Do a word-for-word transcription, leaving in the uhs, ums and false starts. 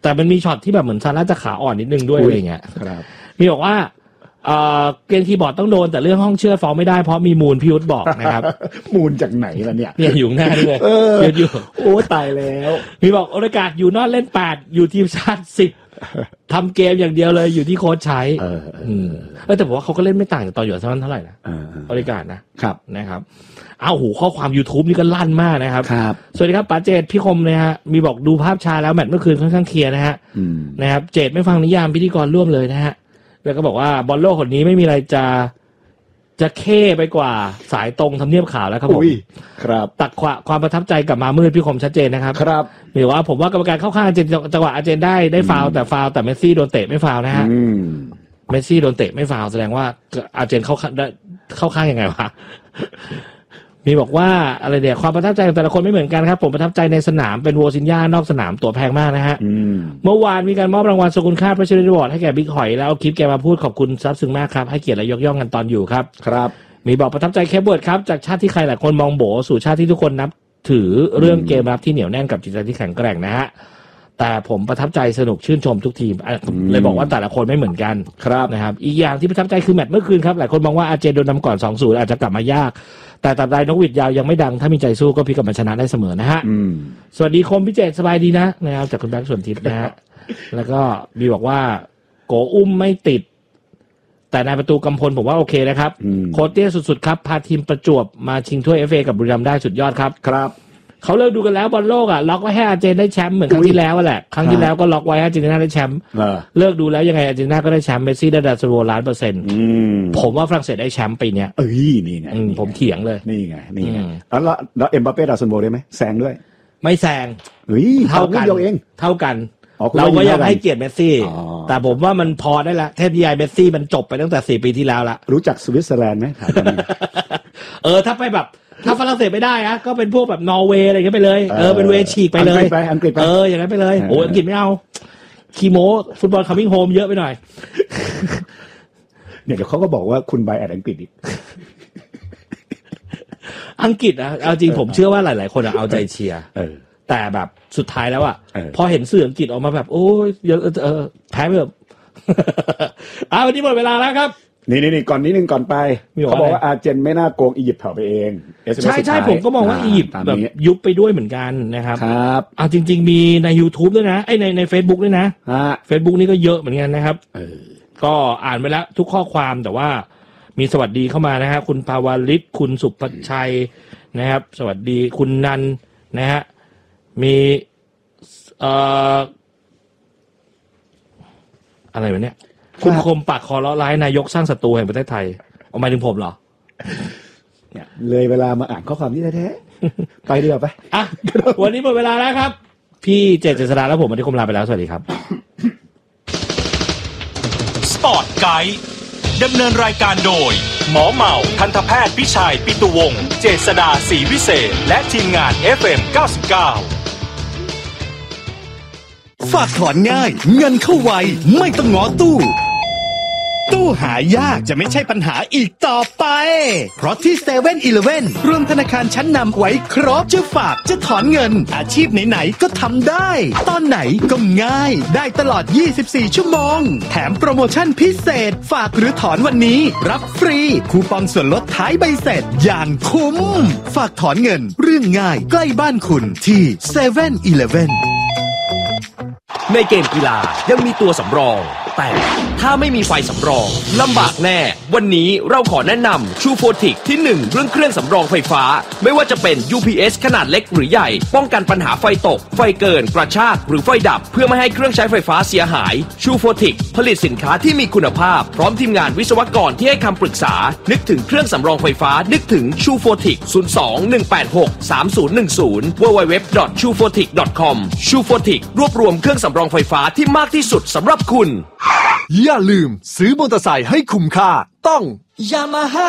แต่มันมีช็อตที่แบบเหมือนซาร่าจะขาอ่อนนิดนึงด้วยอะไรเงี้ยครับมีบอกว่าเอ่อเกมคีย์บอร์ดต้องโดนแต่เรื่องห้องเชื่อฟ้องไม่ได้เพราะมีมูลพิยุทธบอกนะครับมูลจากไหนล่ะเนี่ยเนี่ยอยู่หน้านี่เลยเยอยู่โอ้ตายแล้วมีบอกโอกาสอยู่นอกเล่นแปดอยู่ทีมชาติสิบทำเกมอย่างเดียวเลยอยู่ที่โค้ชใช้เออเออแต่ผมว่าเขาก็เล่นไม่ต่างจากตอนอยู่อาร์เซนอลเท่าไหร่นะโอกาสนะครับนะครับอ้าวโหข้อความ YouTube นี่ก็ลั่นมากนะครับสวัสดีครับป๋าเจตพี่คมนะฮะมีบอกดูภาพช้าแล้วแมตช์เมื่อคืนค่อนข้างเคลียร์นะฮะนะครับเจตไม่ฟังนิยามพิธีกรร่วมเลยนะฮะแล้วก็บอกว่าบอลโลกคนนี้ไม่มีอะไรจะจะเค้ไปกว่าสายตรงทำเนียบขาวแล้วครับผมครับตัดความความประทับใจกับมามืดพี่คมชัดเจนนะครับครับหรือว่าผมว่ากรรมการเข้าข้างอาร์เจนจังหวะอาร์เจนได้ได้ฟาวแต่ฟาวแต่เมสซี่โดนเตะไม่ฟาวนะฮะเมสซี่โดนเตะไม่ฟาวแสดงว่าอาร์เจนเข้าได้เข้าข้างยังไงวะมีบอกว่าอะไรเดี๋ยวความประทับใจของแต่ละคนไม่เหมือนกันครับผมประทับใจในสนามเป็นโวซินญ่านอกสนามตั๋วแพงมากนะฮะเมื่อวานมีการมอบรางวัลทรงคุณค่าพระเชษฐวอร์ดให้แก่บิ๊กหอยแล้วเอาคลิปแกมาพูดขอบคุณซับซึ้งมากครับให้เกียรติและยกย่องกันตอนอยู่ครับครับมีบอกประทับใจแคปเวิร์ดครับจากชาติที่ใครหลายคนมองโบสู่ชาติที่ทุกคนนับถือเรื่องเกมรับที่เหนียวแน่นกับจิตใจที่แข็งแกร่งนะฮะแต่ผมประทับใจสนุกชื่นชมทุกทีมเลยบอกว่าแต่ละคนไม่เหมือนกันครับนะครับอีกอย่างที่ประทับใจคือแมตช์เมื่อคืนครับหลายคนมองว่าอาร์เจนโดนนำก่อน สองศูนย์ อาจจะกลับมายากแต่ตราบใดนกหวีดยาวยังไม่ดังถ้ามีใจสู้ก็พลิกกลับมาชนะได้เสมอนะฮะสวัสดีคมพี่เจตสบายดีนะนะครับจากคุณแบงค์ส่วนทิพย์นะฮะแล้วก็มีบอกว่าโกอุ้มไม่ติดแต่ในประตูกำพลผมว่าโอเคนะครับโคตรเตี้ยสุดๆครับพาทีมประจวบมาชิงถ้วย เอฟ เอ กับบุรีรัมย์ได้สุดยอดครับครับเขาเลิกดูกันแล้วบอลโลกอ่ะล็อกไว้ให้อาร์เจนได้แชมป์เหมือนครั้งที่แล้วแหละครั้งที่แล้วก็ล็อกไว้ให้อาร์เจนตินาได้แชมป์เลิกดูแล้วยังไงอาร์เจนตินาก็ได้แชมป์เมสซี่ได้ดาวซันโวล้านเปอร์เซ็นต์ผมว่าฝรั่งเศสได้แชมป์ปีนี้เอ้ยนี่ไงผมเถียงเลยนี่ไงนี่ไงแล้วแล้วเอ็มบัปเป้ดาวซันโวได้ไหมแซงด้วยไม่แซงเท่ากันเองเท่ากันเราก็ยังให้เกียรติเมสซี่แต่ผมว่ามันพอได้ละเทพนิยายเมสซี่มันจบไปตั้งแต่สี่ปีที่แล้วละรู้จักสวิตเซอร์แลนด์ไหมเออถ้าไปแบบถ้าฝรั่งเศสไม่ได้อะก็เป็นพวกแบบนอร์เวย์อะไรกันไปเลยเออเป็นเวฉีกไปเลยไปอังกฤษไปเอออย่างนั้นไปเลยโอ้อังกฤษไม่เอาคีโมฟุตบอลคัมมิ่งโฮมเยอะไปหน่อยเนี่ยเดี๋ยวเขาก็บอกว่าคุณไบแอดอังกฤษอีกอังกฤษนะเอาจริงผมเชื่อว่าหลายๆคนเอาใจเชียร์แต่แบบสุดท้ายแล้วอ่ะพอเห็นสื่ออังกฤษออกมาแบบโอ้ยเออแพ้ไปแบบอ่ะวันนี้หมดเวลาแล้วครับนี่นี่ก่อนนี้นึงก่อนไปเขาบอกว่าอาร์เจนไม่น่าโกงอียิปต์เผาไปเองใช่ใช่ผมก็มองว่าอียิปต์แบบยุบไปด้วยเหมือนกันนะครับครับอ่ะจริงๆมีใน YouTube ด้วยนะไอ้ในใน Facebook ด้วยนะ Facebook นี่ก็เยอะเหมือนกันนะครับก็อ่านไปแล้วทุกข้อความแต่ว่ามีสวัสดีเข้ามานะฮะคุณภาวลิศคุณสุภชัยนะครับสวัสดีคุณนันนะฮะมีเอ่ออะไรวะเนี่ยคุณคมปากคอเลาะร้ายนายกสร้างศัตรูแห่งประเทศไทยเอาหมายถึงผมเหรอเนี่ยเลยเวลามาอ่านข้อความนี้แท้ๆไปดีกว่าไปอ่ะวันนี้หมดเวลาแล้วครับพี่เจษเจษฎาและผมอธิคมลาไปแล้วสวัสดีครับสปอร์ตไกด์ดำเนินรายการโดยหมอเมาทันตแพทย์พิชัยปิตุวงศ์เจษฎาศรีวิเศษและทีมงาน เอฟ เอ็ม เก้าสิบเก้าฝากถอนง่ายเงินเข้าไวไม่ต้องง้อตู้ตู้หายากจะไม่ใช่ปัญหาอีกต่อไปเพราะที่ เซเว่น อีเลฟเว่น รวมธนาคารชั้นนำไว้ครบจะฝากจะถอนเงินอาชีพไหนๆก็ทำได้ตอนไหนก็ง่ายได้ตลอดยี่สิบสี่ชั่วโมงแถมโปรโมชั่นพิเศษฝากหรือถอนวันนี้รับฟรีคูปองส่วนลดท้ายใบเสร็จอย่างคุ้มฝากถอนเงินเรื่องง่ายใกล้บ้านคุณที่ เซเว่น อีเลฟเว่นในเกมกีฬายังมีตัวสำรองแต่ถ้าไม่มีไฟสำรองลำบากแน่วันนี้เราขอแนะนำ True Fortic ที่หนึ่งเรื่องเครื่องสำรองไฟฟ้าไม่ว่าจะเป็น ยู พี เอส ขนาดเล็กหรือใหญ่ป้องกันปัญหาไฟตกไฟเกินกระชากหรือไฟดับเพื่อไม่ให้เครื่องใช้ไฟฟ้าเสียหาย True Fortic ผลิตสินค้าที่มีคุณภาพพร้อมทีมงานวิศวกรที่ให้คำปรึกษานึกถึงเครื่องสำรองไฟฟ้านึกถึง True Fortic ศูนย์ สอง หนึ่ง แปด หก สาม ศูนย์ หนึ่ง ศูนย์ ดับเบิลยู ดับเบิลยู ดับเบิลยู ดอท ทรู โฟร์ติก ดอท คอม True Fortic รวบรวมเครื่องสำรองไฟฟ้าที่มากที่สุดสำหรับคุณอย่าลืมซื้อมอเตอร์ไซค์ให้คุ้มค่าต้อง Yamaha